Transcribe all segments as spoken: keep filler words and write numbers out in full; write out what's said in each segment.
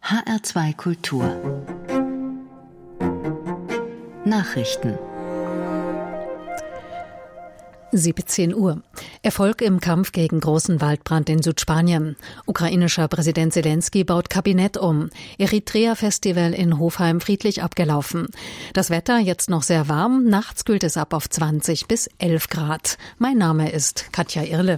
H R zwei Kultur Nachrichten siebzehn Uhr. Erfolg im Kampf gegen großen Waldbrand in Südspanien. Ukrainischer Präsident Selenskyj baut Kabinett um. Eritrea-Festival in Hofheim friedlich abgelaufen. Das Wetter jetzt noch sehr warm. Nachts kühlt es ab auf zwanzig bis elf Grad. Mein Name ist Katja Irle.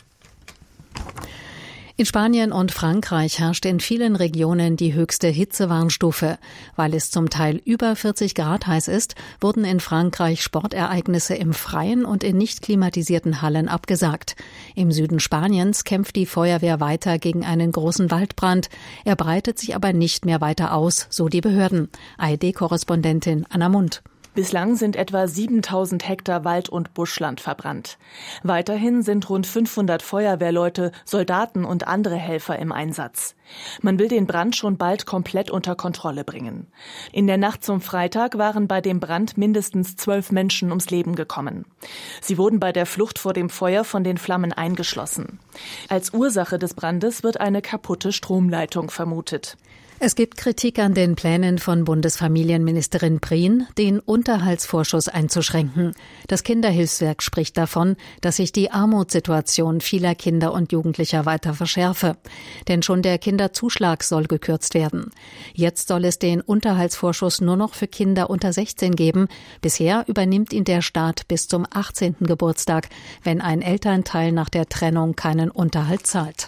In Spanien und Frankreich herrscht in vielen Regionen die höchste Hitzewarnstufe. Weil es zum Teil über vierzig Grad heiß ist, wurden in Frankreich Sportereignisse im Freien und in nicht klimatisierten Hallen abgesagt. Im Süden Spaniens kämpft die Feuerwehr weiter gegen einen großen Waldbrand. Er breitet sich aber nicht mehr weiter aus, so die Behörden. A R D-Korrespondentin Anna Mund. Bislang sind etwa siebentausend Hektar Wald- und Buschland verbrannt. Weiterhin sind rund fünfhundert Feuerwehrleute, Soldaten und andere Helfer im Einsatz. Man will den Brand schon bald komplett unter Kontrolle bringen. In der Nacht zum Freitag waren bei dem Brand mindestens zwölf Menschen ums Leben gekommen. Sie wurden bei der Flucht vor dem Feuer von den Flammen eingeschlossen. Als Ursache des Brandes wird eine kaputte Stromleitung vermutet. Es gibt Kritik an den Plänen von Bundesfamilienministerin Prien, den Unterhaltsvorschuss einzuschränken. Das Kinderhilfswerk spricht davon, dass sich die Armutssituation vieler Kinder und Jugendlicher weiter verschärfe. Denn schon der Kinderzuschlag soll gekürzt werden. Jetzt soll es den Unterhaltsvorschuss nur noch für Kinder unter sechzehn geben. Bisher übernimmt ihn der Staat bis zum achtzehnten Geburtstag, wenn ein Elternteil nach der Trennung keinen Unterhalt zahlt.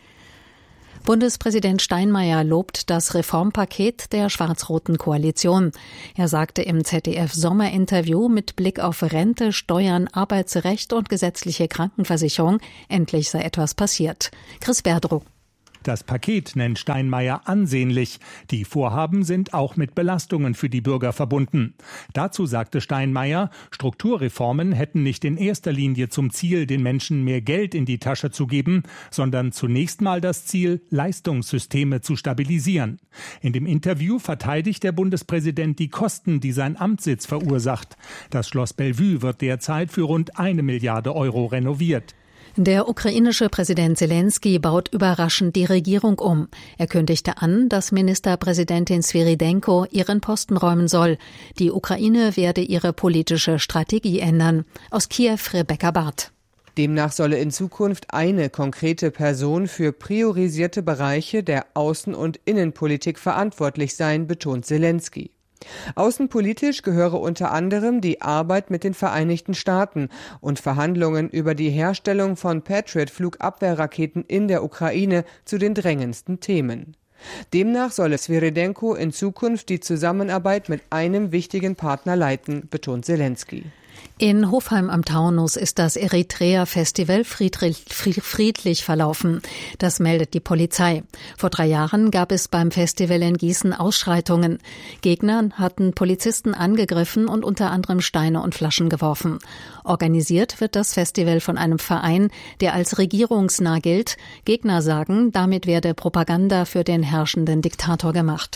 Bundespräsident Steinmeier lobt das Reformpaket der schwarz-roten Koalition. Er sagte im Z D F-Sommerinterview mit Blick auf Rente, Steuern, Arbeitsrecht und gesetzliche Krankenversicherung, endlich sei etwas passiert. Chris Berdrow. Das Paket nennt Steinmeier ansehnlich. Die Vorhaben sind auch mit Belastungen für die Bürger verbunden. Dazu sagte Steinmeier, Strukturreformen hätten nicht in erster Linie zum Ziel, den Menschen mehr Geld in die Tasche zu geben, sondern zunächst mal das Ziel, Leistungssysteme zu stabilisieren. In dem Interview verteidigt der Bundespräsident die Kosten, die sein Amtssitz verursacht. Das Schloss Bellevue wird derzeit für rund eine Milliarde Euro renoviert. Der ukrainische Präsident Selenskyj baut überraschend die Regierung um. Er kündigte an, dass Ministerpräsidentin Svyrydenko ihren Posten räumen soll. Die Ukraine werde ihre politische Strategie ändern. Aus Kiew Rebecca Barth. Demnach solle in Zukunft eine konkrete Person für priorisierte Bereiche der Außen- und Innenpolitik verantwortlich sein, betont Selenskyj. Außenpolitisch gehöre unter anderem die Arbeit mit den Vereinigten Staaten und Verhandlungen über die Herstellung von Patriot-Flugabwehrraketen in der Ukraine zu den drängendsten Themen. Demnach solle Svyrydenko in Zukunft die Zusammenarbeit mit einem wichtigen Partner leiten, betont Selenskyj. In Hofheim am Taunus ist das Eritrea-Festival friedlich, friedlich verlaufen. Das meldet die Polizei. Vor drei Jahren gab es beim Festival in Gießen Ausschreitungen. Gegner hatten Polizisten angegriffen und unter anderem Steine und Flaschen geworfen. Organisiert wird das Festival von einem Verein, der als regierungsnah gilt. Gegner sagen, damit werde Propaganda für den herrschenden Diktator gemacht.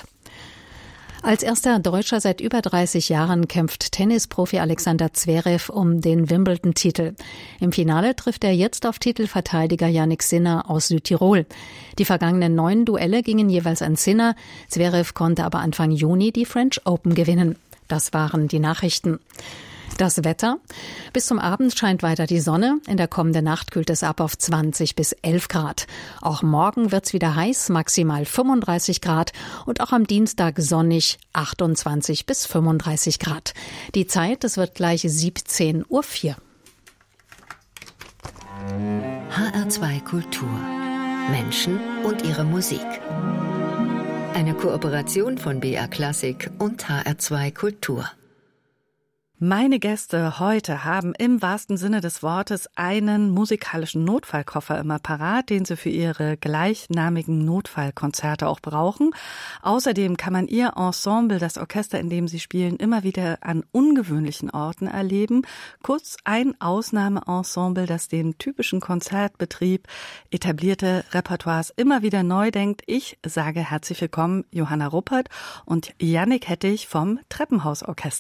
Als erster Deutscher seit über dreißig Jahren kämpft Tennisprofi Alexander Zverev um den Wimbledon-Titel. Im Finale trifft er jetzt auf Titelverteidiger Jannik Sinner aus Südtirol. Die vergangenen neun Duelle gingen jeweils an Sinner. Zverev konnte aber Anfang Juni die French Open gewinnen. Das waren die Nachrichten. Das Wetter. Bis zum Abend scheint weiter die Sonne. In der kommenden Nacht kühlt es ab auf zwanzig bis elf Grad. Auch morgen wird's wieder heiß, maximal fünfunddreißig Grad. Und auch am Dienstag sonnig, achtundzwanzig bis fünfunddreißig Grad. Die Zeit, es wird gleich siebzehn Uhr vier. H R zwei Kultur. Menschen und ihre Musik. Eine Kooperation von B R Klassik und H R zwei Kultur. Meine Gäste heute haben im wahrsten Sinne des Wortes einen musikalischen Notfallkoffer immer parat, den sie für ihre gleichnamigen Notfallkonzerte auch brauchen. Außerdem kann man ihr Ensemble, das Orchester, in dem sie spielen, immer wieder an ungewöhnlichen Orten erleben. Kurz ein Ausnahmeensemble, das den typischen Konzertbetrieb, etablierte Repertoires immer wieder neu denkt. Ich sage herzlich willkommen Johanna Ruppert und Jannik Hettich vom Treppenhausorchester.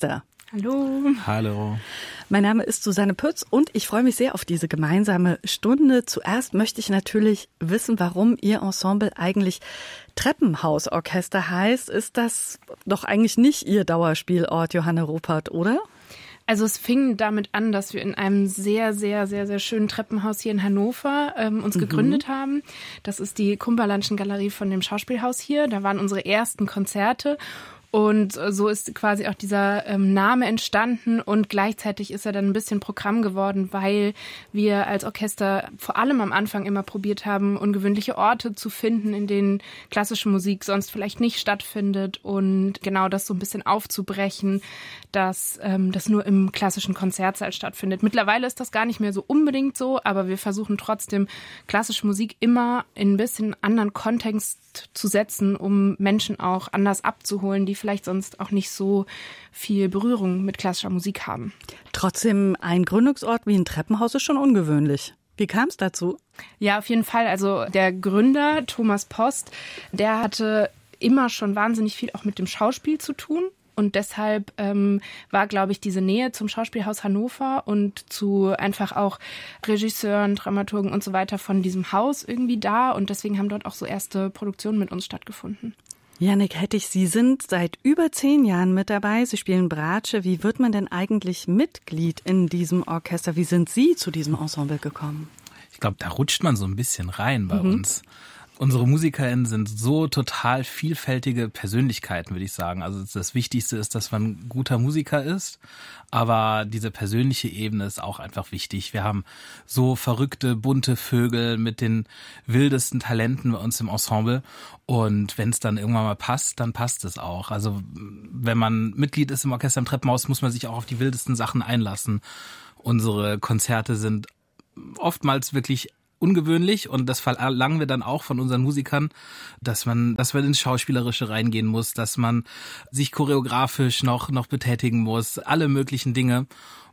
Hallo. Hallo. Mein Name ist Susanne Pütz und ich freue mich sehr auf diese gemeinsame Stunde. Zuerst möchte ich natürlich wissen, warum Ihr Ensemble eigentlich Treppenhausorchester heißt. Ist das doch eigentlich nicht Ihr Dauerspielort, Johanne Ruppert, oder? Also es fing damit an, dass wir in einem sehr, sehr, sehr, sehr schönen Treppenhaus hier in Hannover ähm, uns mhm. gegründet haben. Das ist die Cumberlandschen Galerie von dem Schauspielhaus hier. Da waren unsere ersten Konzerte. Und so ist quasi auch dieser ähm, Name entstanden und gleichzeitig ist er dann ein bisschen Programm geworden, weil wir als Orchester vor allem am Anfang immer probiert haben, ungewöhnliche Orte zu finden, in denen klassische Musik sonst vielleicht nicht stattfindet und genau das so ein bisschen aufzubrechen, dass ähm, das nur im klassischen Konzertsaal stattfindet. Mittlerweile ist das gar nicht mehr so unbedingt so, aber wir versuchen trotzdem klassische Musik immer in ein bisschen anderen Kontext zu setzen, um Menschen auch anders abzuholen, die vielleicht sonst auch nicht so viel Berührung mit klassischer Musik haben. Trotzdem, ein Gründungsort wie ein Treppenhaus ist schon ungewöhnlich. Wie kam es dazu? Ja, auf jeden Fall. Also der Gründer, Thomas Post, der hatte immer schon wahnsinnig viel auch mit dem Schauspiel zu tun. Und deshalb ähm, war, glaube ich, diese Nähe zum Schauspielhaus Hannover und zu einfach auch Regisseuren, Dramaturgen und so weiter von diesem Haus irgendwie da. Und deswegen haben dort auch so erste Produktionen mit uns stattgefunden. Jannik Hettich, Sie sind seit über zehn Jahren mit dabei. Sie spielen Bratsche. Wie wird man denn eigentlich Mitglied in diesem Orchester? Wie sind Sie zu diesem Ensemble gekommen? Ich glaube, da rutscht man so ein bisschen rein bei mhm. uns. Unsere MusikerInnen sind so total vielfältige Persönlichkeiten, würde ich sagen. Also das Wichtigste ist, dass man ein guter Musiker ist, aber diese persönliche Ebene ist auch einfach wichtig. Wir haben so verrückte, bunte Vögel mit den wildesten Talenten bei uns im Ensemble und wenn es dann irgendwann mal passt, dann passt es auch. Also wenn man Mitglied ist im Orchester im Treppenhaus, muss man sich auch auf die wildesten Sachen einlassen. Unsere Konzerte sind oftmals wirklich ungewöhnlich und das verlangen wir dann auch von unseren Musikern, dass man, dass man ins Schauspielerische reingehen muss, dass man sich choreografisch noch, noch betätigen muss, alle möglichen Dinge.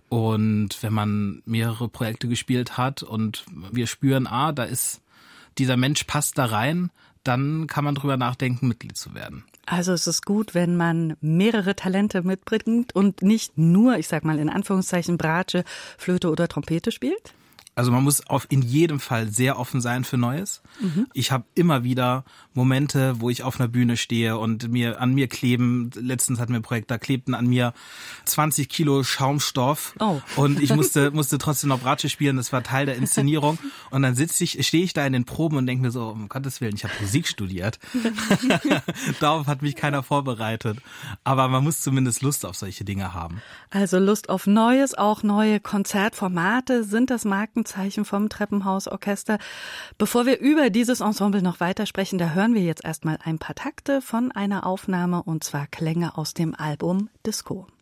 Und wenn man mehrere Projekte gespielt hat und wir spüren, ah, da ist, dieser Mensch passt da rein, dann kann man drüber nachdenken, Mitglied zu werden. Also es ist gut, wenn man mehrere Talente mitbringt und nicht nur, ich sag mal in Anführungszeichen, Bratsche, Flöte oder Trompete spielt? Also man muss auf in jedem Fall sehr offen sein für Neues. Mhm. Ich habe immer wieder Momente, wo ich auf einer Bühne stehe und mir an mir kleben. Letztens hatten wir ein Projekt, da klebten an mir zwanzig Kilo Schaumstoff oh. und ich musste musste trotzdem noch Bratsche spielen. Das war Teil der Inszenierung. Und dann sitze ich, stehe ich da in den Proben und denke mir so, um Gottes Willen, ich habe Musik studiert. Darauf hat mich keiner vorbereitet. Aber man muss zumindest Lust auf solche Dinge haben. Also Lust auf Neues, auch neue Konzertformate sind das Marken Zeichen vom Treppenhausorchester. Bevor wir über dieses Ensemble noch weitersprechen, da hören wir jetzt erstmal ein paar Takte von einer Aufnahme und zwar Klänge aus dem Album Disco.